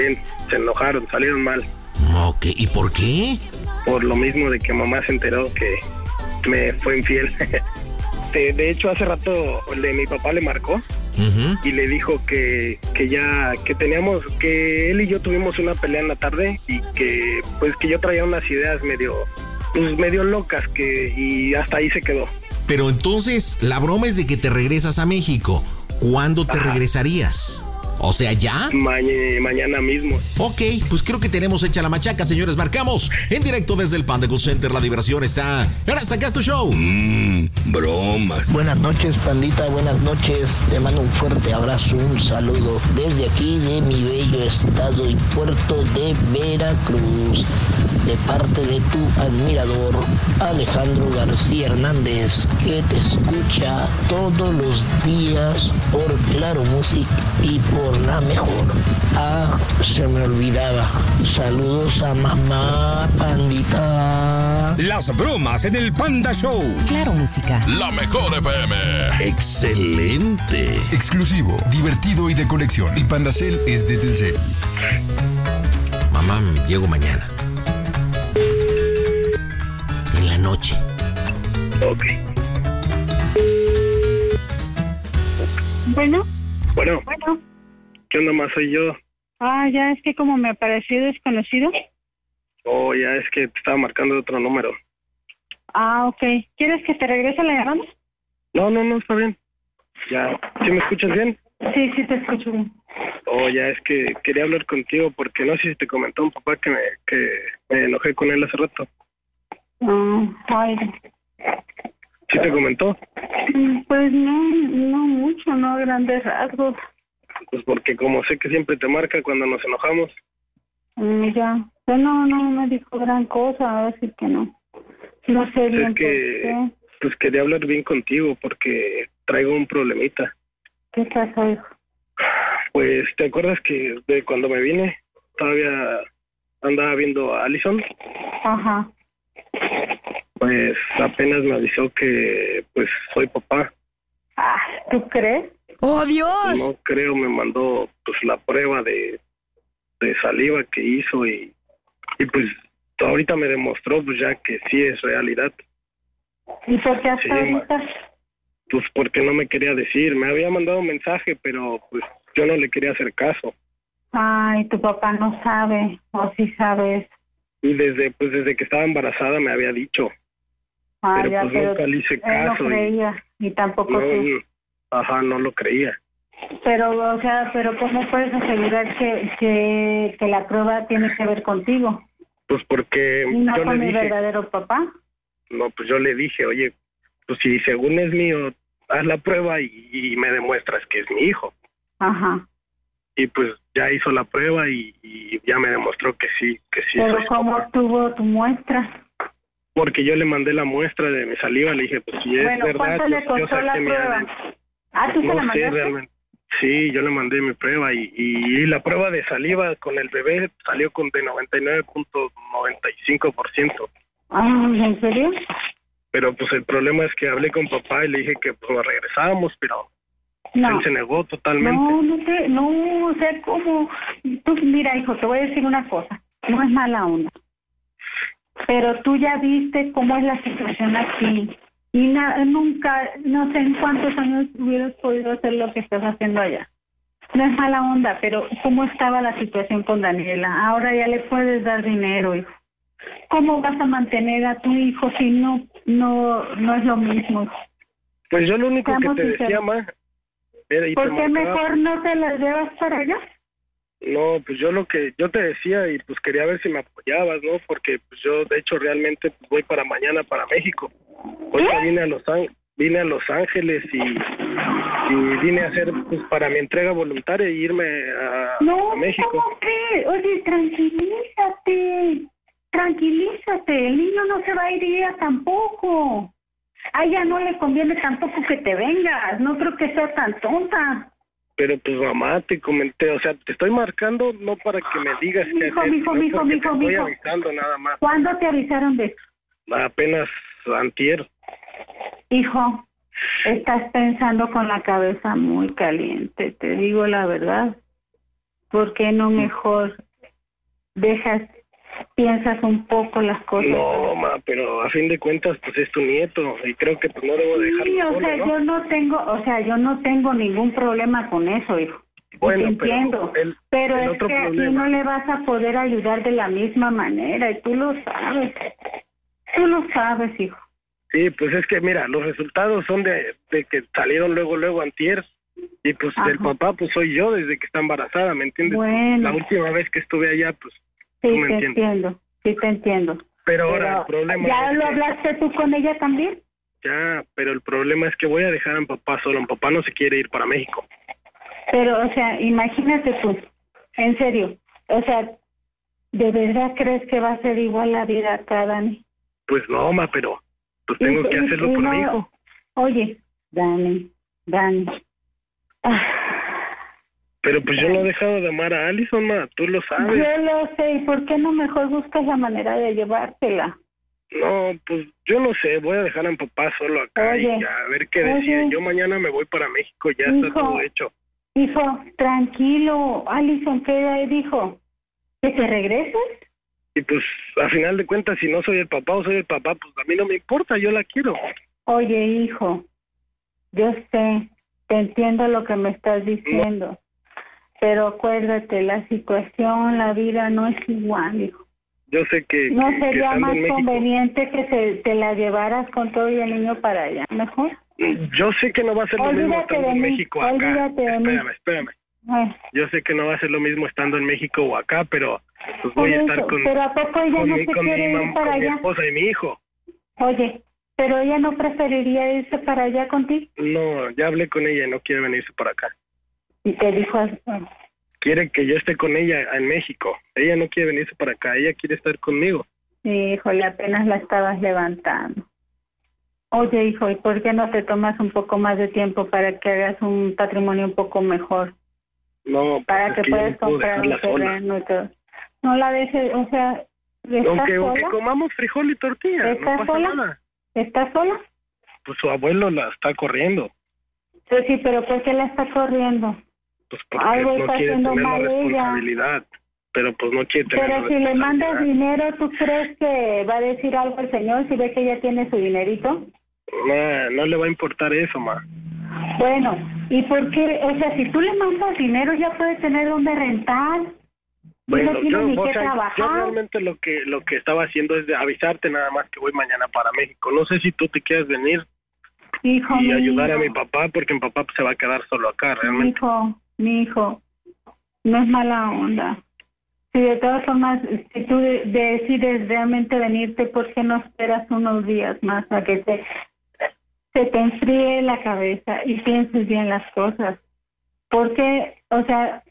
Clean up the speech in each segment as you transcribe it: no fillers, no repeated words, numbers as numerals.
se enojaron, salieron mal. Ok, ¿y por qué? Por lo mismo de que mamá se enteró que me fue infiel. De hecho, hace rato mi papá le marcó y le dijo que teníamos, que él y yo tuvimos una pelea en la tarde y que pues que yo traía unas ideas medio locas y hasta ahí se quedó. Pero entonces, la broma es de que te regresas a México. ¿Cuándo te regresarías? O sea, ¿ya? Mañana mismo. Ok, pues creo que tenemos hecha la machaca, señores. Marcamos en directo desde el Panda Cool Center. La diversión está... Ahora sacas tu show. Bromas. Buenas noches, pandita, buenas noches. Te mando un fuerte abrazo, un saludo desde aquí de mi bello estado y puerto de Veracruz. De parte de tu admirador, Alejandro García Hernández, que te escucha todos los días por Claro Music y por La Mejor. Se me olvidaba. Saludos a mamá, pandita. Las bromas en el Panda Show. Claro Música. La Mejor FM. Excelente. Exclusivo, divertido y de colección. El Pandacel es de Telcel. Mamá, llego mañana. En la noche. Ok. Bueno. ¿Qué onda más? Soy yo. Ya es que como me apareció desconocido. Ya es que te estaba marcando otro número. Ok. ¿Quieres que te regrese la llamada? No, está bien. Ya, ¿sí me escuchas bien? Sí, te escucho bien. Ya es que quería hablar contigo porque no sé si te comentó un papá que me enojé con él hace rato. ¿Sí te comentó? Pues no mucho, no a grandes rasgos. Pues porque como sé que siempre te marca cuando nos enojamos. Ya, pero no me dijo gran cosa, así que no. No sé bien por qué. Pues quería hablar bien contigo porque traigo un problemita. ¿Qué pasa, hijo? Pues, ¿te acuerdas que de cuando me vine todavía andaba viendo a Allison? Ajá. Pues apenas me avisó que pues soy papá. ¿Tú crees? ¡Oh, Dios! No creo, me mandó pues la prueba de saliva que hizo y pues ahorita me demostró pues ya que sí es realidad. ¿Y por qué hasta ahorita? Pues porque no me quería decir, me había mandado un mensaje, pero pues yo no le quería hacer caso. Tu papá no sabe, o sí sabes. Y desde que estaba embarazada me había dicho. Pero nunca le hice caso. No creía, y tampoco tú. No lo creía. Pero, pero ¿cómo puedes asegurar que la prueba tiene que ver contigo? Pues porque ¿Y no yo con le mi dije, verdadero papá? No, pues yo le dije, oye, pues si según es mío, haz la prueba y me demuestras que es mi hijo. Ajá. Y pues ya hizo la prueba y ya me demostró que sí. Pero ¿cómo tuvo tu muestra? Porque yo le mandé la muestra de mi saliva, le dije, pues si es verdad, ¿cuánto le pues, costó la prueba? ¿Tú se la mandaste? No sé realmente. Sí, yo le mandé mi prueba y la prueba de saliva con el bebé salió con de 99.95%. ¿En serio? Pero pues el problema es que hablé con papá y le dije que pues regresábamos, pero él se negó totalmente. No, o sea, ¿cómo? Tú, mira, hijo, te voy a decir una cosa, no es mala onda, pero tú ya viste cómo es la situación aquí y nunca, no sé en cuántos años hubieras podido hacer lo que estás haciendo allá. No es mala onda, pero ¿cómo estaba la situación con Daniela? Ahora ya le puedes dar dinero, hijo. ¿Cómo vas a mantener a tu hijo si no es lo mismo? Pues yo lo único que te decía, ma, era... ¿Por qué mejor no te las llevas para allá? No, pues yo lo que yo te decía y pues quería ver si me apoyabas, ¿no? Porque pues yo de hecho realmente pues, voy para mañana para México. Hoy vine a Los Ángeles y vine a hacer pues para mi entrega voluntaria y irme a México. ¿Cómo crees? Oye, tranquilízate, el niño no se va a ir ella tampoco. A ella no le conviene tampoco que te vengas, no creo que sea tan tonta. Pero pues mamá, te comenté, o sea, te estoy marcando no para que me digas qué hacer, sino porque te estoy avisando nada más. ¿Cuándo te avisaron de eso? Apenas antier. Hijo, estás pensando con la cabeza muy caliente, te digo la verdad. ¿por qué no mejor piensas un poco las cosas? No, ma, pero a fin de cuentas, pues es tu nieto y creo que pues no debo dejarlo Sí, solo, ¿no? yo no tengo ningún problema con eso, hijo. Bueno, te entiendo, pero es que aquí no le vas a poder ayudar de la misma manera y tú lo sabes, hijo. Sí, pues es que mira, los resultados son de que salieron luego antier y pues el papá pues soy yo desde que está embarazada, ¿me entiendes? Bueno. La última vez que estuve allá, pues Sí, tú me te entiendes. entiendo. Pero ahora el problema ¿Ya es lo que- hablaste tú con ella también? Ya, pero el problema es que voy a dejar a mi papá solo. Mi papá no se quiere ir para México. Pero, o sea, imagínate tú, en serio, o sea, ¿de verdad crees que va a ser igual la vida acá, Dani? Pues no, ma, pero pues tengo que hacerlo por mi hijo. Oye, Dani. Pero pues yo no he dejado de amar a Allison, ma, tú lo sabes. Yo lo sé, ¿y por qué no mejor buscas la manera de llevártela? No, pues yo no sé, voy a dejar a mi papá solo acá Oye, y a ver qué decide. Yo mañana me voy para México, ya está todo hecho. Hijo, tranquilo, Allison, ¿qué dijo? ¿Que te regreses? Y pues a final de cuentas, si no soy el papá o soy el papá, pues a mí no me importa, yo la quiero. Oye, hijo, yo sé, te entiendo lo que me estás diciendo, pero acuérdate, la situación, la vida no es igual, hijo. Yo sé que... ¿No que sería estando más en México, conveniente que te la llevaras con todo y el niño para allá, mejor? yo sé que no va a ser lo mismo Olvídate estando de en mí, México acá. olvídate de mí. Espérame. Ay, Yo sé que no va a ser lo mismo estando en México o acá, pero pues por voy a eso, estar con, pero ¿a poco ella con no mi, se con quiere mi ir mam- para con mi allá? esposa y mi hijo. Oye, ¿pero ella no preferiría irse para allá contigo? No, ya hablé con ella y no quiere venirse para acá. Y te dijo, Quiere que yo esté con ella en México. Ella no quiere venirse para acá, ella quiere estar conmigo. híjole, apenas la estabas levantando. Oye, hijo, ¿y por qué no te tomas un poco más de tiempo para que hagas un patrimonio un poco mejor? No, Para pues que es que yo puedas no puedo comprar un dejarla sola. terreno y todo. No la dejes, o sea, ¿estás Aunque sola? comamos frijol y tortilla, no ¿Estás pasa sola? nada. ¿Estás sola? Pues su abuelo la está corriendo. Pues sí, pero ¿por qué la está corriendo? Pues porque Algo no está quiere haciendo tener la mal ella. responsabilidad. Pero pues no quiere tener Pero la si le mandas responsabilidad. dinero, ¿tú crees que va a decir algo el señor si ve que ella tiene su dinerito? No le va a importar eso, ma. Bueno, ¿y por qué? O sea, si tú le mandas dinero, ya puede tener donde rentar. Bueno, no tiene ni o que sea, yo trabajar. realmente lo que estaba haciendo es de avisarte nada más que voy mañana para México. No sé si tú te quieres venir Hijo y mío. ayudar a mi papá, porque mi papá se va a quedar solo acá, realmente. Mi hijo, no es mala onda. Si de todas formas, si tú decides realmente venirte, ¿por qué no esperas unos días más a que se te enfríe la cabeza y pienses bien las cosas? Porque, o sea,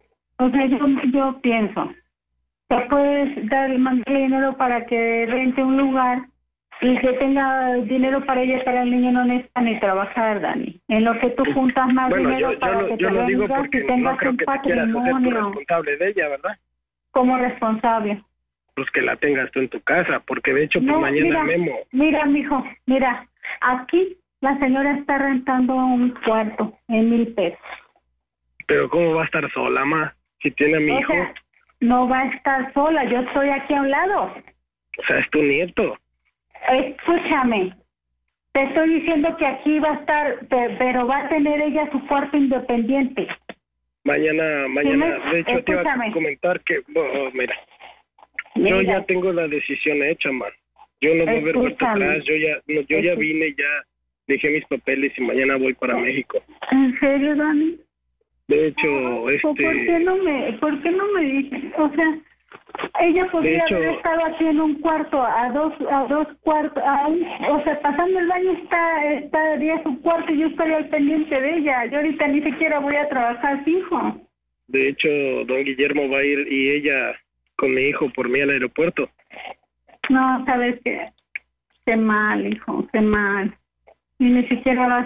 yo pienso, te puedes mandarle dinero para que rente un lugar y que tenga dinero para ella y para el niño, no necesita ni trabajar, Dani. En lo que tú juntas más Bueno, dinero para que yo te lo digo vengas porque y no tengas creo un que te quieras hacer tu patrimonio responsable de ella, ¿verdad? como responsable. Pues que la tengas tú en tu casa, porque de hecho pues No, mañana mira, mijo, mira, aquí la señora está rentando un cuarto en 1,000 pesos. Pero ¿cómo va a estar sola, ma? Si tiene a mi hijo, sea, no va a estar sola, yo estoy aquí a un lado. o sea, es tu nieto. Escúchame, te estoy diciendo que aquí va a estar, pero va a tener ella su cuarto independiente. Mañana, de hecho te iba a Escúchame. comentar que, mira, yo ya tengo la decisión hecha, man. Yo no voy a haber vuelto Escúchame. atrás, yo ya vine, ya dejé mis papeles y mañana voy para México. ¿En serio, Dani? De hecho, ¿Por qué no me dices? O sea, ella podría haber estado aquí en un cuarto, a dos cuartos, o sea, pasando el baño estaría su cuarto y yo estaría al pendiente de ella. Yo ahorita ni siquiera voy a trabajar fijo. De hecho, don Guillermo va a ir y ella con mi hijo por mí al aeropuerto. No, sabes qué mal, hijo, qué mal. Y ni siquiera vas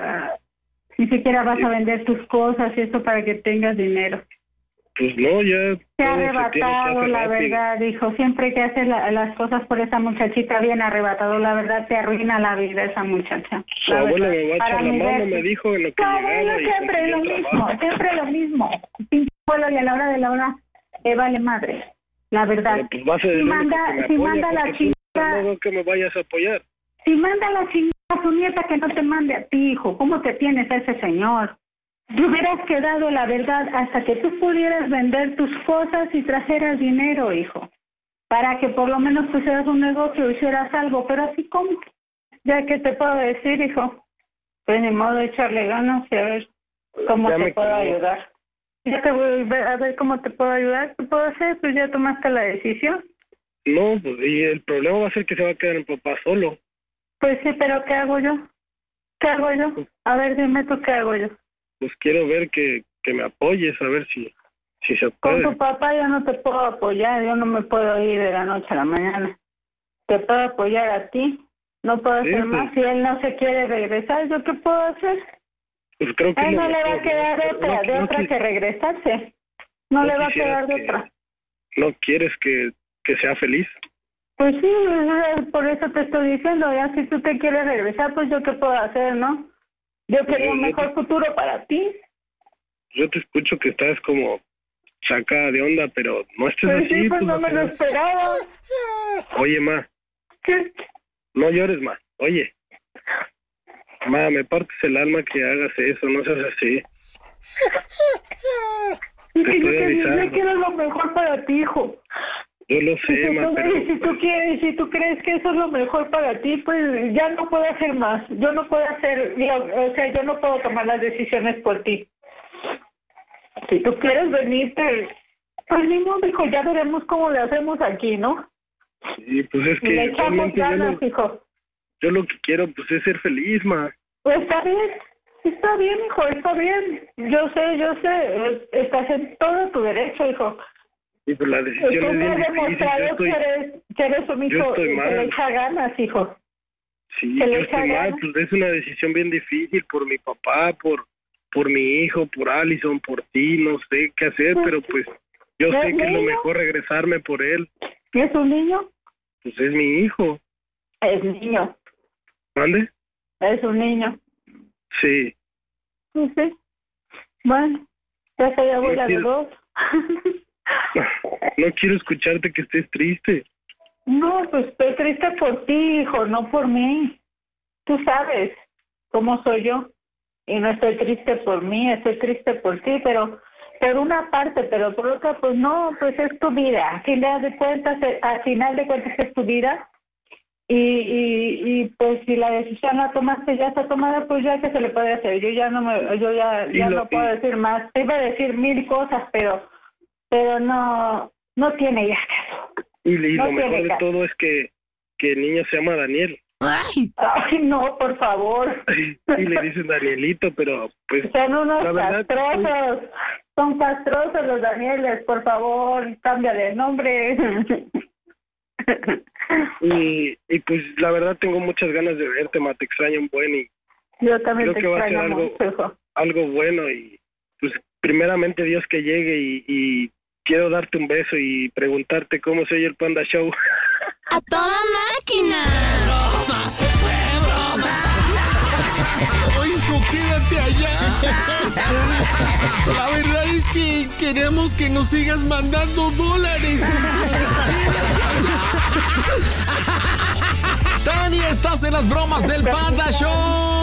a vender tus cosas y eso para que tengas dinero. Pues no, ya Te ha todo se tiene que arrebatado, hacer la rápido. verdad, hijo. Siempre que haces las cosas por esa muchachita bien arrebatado, la verdad te arruina la vida esa muchacha. Su abuelo me va a Para echar la mi mano, verte. me dijo en lo que Tu llegaba abuelo y siempre conseguía lo mismo, trabajo. siempre lo mismo. y a la hora de la hora vale madre, la verdad. Pero pues vas a decirme si manda la chingada, no que me vayas a apoyar. si manda la chingada a su nieta, que no te mande a ti, hijo. ¿Cómo te tienes a ese señor? Te hubieras quedado, la verdad, hasta que tú pudieras vender tus cosas y trajeras dinero, hijo, para que por lo menos pusieras un negocio, hicieras algo. Pero así como, ya que te puedo decir, hijo, pues ni modo de echarle ganas y a ver cómo te puedo ayudar. Ya te voy a ver cómo te puedo ayudar. ¿Qué puedo hacer? Pues ya tomaste la decisión. No, pues, y el problema va a ser que se va a quedar el papá solo. Pues sí, pero ¿qué hago yo? ¿Qué hago yo? A ver, dime tú, ¿qué hago yo? Pues quiero ver que me apoyes, a ver si se Con puede. tu papá yo no te puedo apoyar, yo no me puedo ir de la noche a la mañana. Te puedo apoyar a ti, no puedo hacer más. Si él no se quiere regresar, ¿yo qué puedo hacer? Pues creo que A él no le va a quedar otra que regresarse. No le va a quedar de otra. ¿No quieres que sea feliz? Pues sí, por eso te estoy diciendo, ya si tú te quieres regresar, pues yo qué puedo hacer, ¿no? Yo quería un mejor futuro para ti. Yo te escucho que estás como sacada de onda, pero no estés Pues así. sí, pues no me lo esperaba. Oye, ma, ¿Qué? no llores, ma. Oye, ma, me partes el alma que hagas eso, no seas así. Es Te que estoy yo avisando. quiero lo mejor para ti, hijo. Yo lo sé, ma, pero Si tú crees que eso es lo mejor para ti, pues ya no puedo hacer más. Yo no puedo yo no puedo tomar las decisiones por ti. Si tú quieres venirte, pues ni modo, hijo, ya veremos cómo le hacemos aquí, ¿no? sí, pues es que Le echamos realmente ganas, hijo. yo lo que quiero pues es ser feliz, ma. Pues está bien, hijo, está bien. Yo sé, estás en todo tu derecho, hijo. Y pues la decisión Tú es me bien has difícil. demostrado que eres un yo hijo estoy que mal. le echa ganas, hijo. Sí, que yo le estoy echa mal, ganas. pues es una decisión bien difícil por mi papá, por mi hijo, por Allison, por ti, no sé qué hacer, pero pues yo sé que es lo mejor regresarme por él. ¿Es un niño? Pues es mi hijo. Es niño. ¿Mande? Es un niño. Sí. Sí. Bueno, ya soy abuela de quiero- dos. No quiero escucharte que estés triste. No, pues estoy triste por ti, hijo, no por mí. Tú sabes cómo soy yo. Y no estoy triste por mí, estoy triste por ti, pero por una parte, pero por otra, pues no, pues es tu vida. Al final de cuentas es tu vida. Y pues si la decisión la tomaste, ya está tomada, pues ya que se le puede hacer. Yo ya no puedo decir más. Te iba a decir mil cosas, pero no tiene ya caso. Y No lo mejor tiene de caso. todo es que el niño se llama Daniel. Ay, no, por favor. Y le dicen Danielito, pero pues Son unos la verdad, castrosos. Son castrosos los Danieles, por favor, cambia de nombre. y pues la verdad tengo muchas ganas de verte, ma, te extraño un buen y Yo también creo te que va a ser extraño mucho, hijo. algo bueno y pues primeramente Dios que llegue y quiero darte un beso y preguntarte cómo se oye el Panda Show. ¡A toda máquina! Hijo, quédate allá. La verdad es que queremos que nos sigas mandando dólares. Dani, estás en las bromas del Panda Show.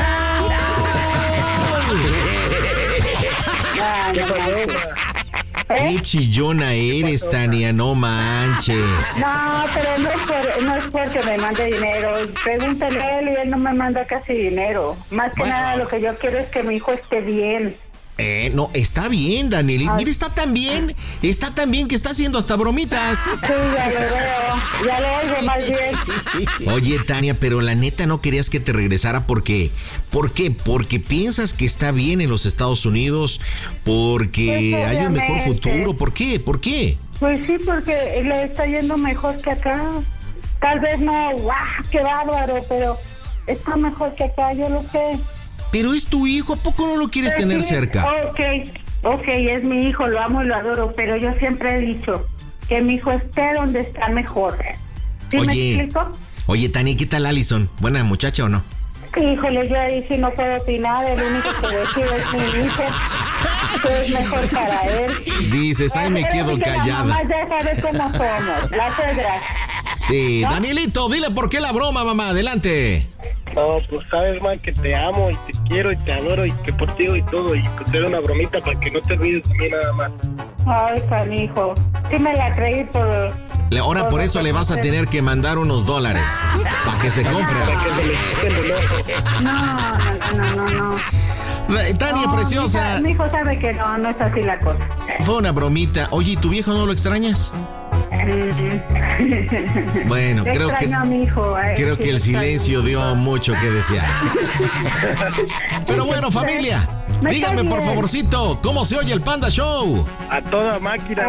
¿Qué pasó, ma? Qué chillona eres, Tania, no manches. No, pero no es porque me mande dinero. Pregúntale a él y él no me manda casi dinero. Más que nada lo que yo quiero es que mi hijo esté bien. No, está bien, Daniel. Mira, está tan bien que está haciendo hasta bromitas. Sí, ya lo veo. Ya lo oigo más bien. Oye, Tania, pero la neta no querías que te regresara porque... ¿Por qué? Porque piensas que está bien en los Estados Unidos, porque Pues, hay un mejor obviamente. futuro. ¿Por qué? ¿Por qué? Pues sí, porque le está yendo mejor que acá. Tal vez no, ¡guau! ¡Qué bárbaro! Pero está mejor que acá, yo lo sé. Pero es tu hijo, ¿a poco no lo quieres Pero tener sí, cerca? Ok, es mi hijo, lo amo y lo adoro, pero yo siempre he dicho que mi hijo esté donde está mejor. ¿Sí me explico? Oye, Tania, ¿qué tal Allison? ¿Buena muchacha o no? Híjole, yo ahí sí no puedo opinar, el único que decide es mi hijo. Eso es mejor para él. Dices, ay, me quedo callada. Mamá ya sabe cómo somos, las suegras. Sí, ¿no? Danielito, dile por qué la broma, mamá. Adelante. No, pues sabes, man, que te amo y te quiero y te adoro y que por ti y todo. Y pues te doy una bromita para que no te olvides de mí nada más. Ay, canijo. Sí me la creí por... Ahora por eso le vas a tener que mandar unos $, para que se compre. Para que se le quite el enojo. No. Tania, preciosa. Mi hijo sabe que no es así la cosa. Fue una bromita. Oye, ¿y tu viejo no lo extrañas? Bueno, creo que el silencio dio mucho que desear. Pero bueno, familia, díganme por favorcito, ¿cómo se oye el Panda Show? A toda máquina.